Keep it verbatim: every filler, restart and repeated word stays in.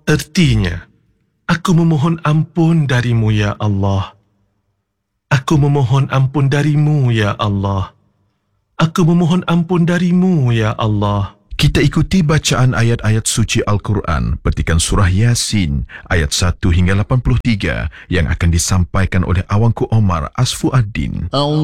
Ertinya, aku memohon ampun darimu, ya Allah. Aku memohon ampun darimu, ya Allah. Aku memohon ampun darimu, ya Allah. Kita ikuti bacaan ayat-ayat suci Al-Quran, petikan surah Yasin, ayat satu hingga lapan puluh tiga yang akan disampaikan oleh Awangku Omar Asfuaddin.